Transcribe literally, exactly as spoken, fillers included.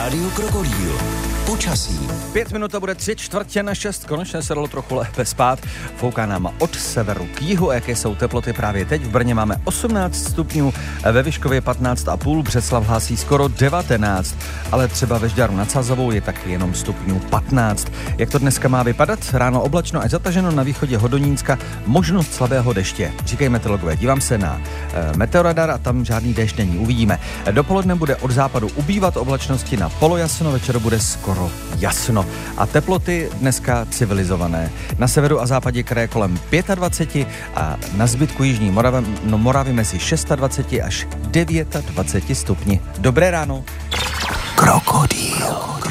Rádio Krokodýl. Počasí. Pět minut a bude tři čtvrtě na šest, konečně se dalo trochu lépe spát. Fouká nám od severu k jihu, jaké jsou teploty právě teď. V Brně máme osmnáct stupňů, ve Vyškově patnáct a půl, Břeclav hlásí skoro devatenáct, ale třeba ve Žďáru nad Sázavou je taky jenom stupňů patnáct. Jak to dneska má vypadat? Ráno oblačno až zataženo, na východě Hodonínska možnost slabého deště. Říkají meteorologové, dívám se na e, meteoradar a tam žádný déšť není, uvidíme. Dopoledne bude od západu ubývat oblačnosti na polojasno, večer bude skoro jasno. A teploty dneska civilizované. Na severu a západě kraje kolem dvacet pět a na zbytku jižní Moravy, no Moravy mezi dvacet šest až dvacet devět stupni. Dobré ráno. Krokodýl.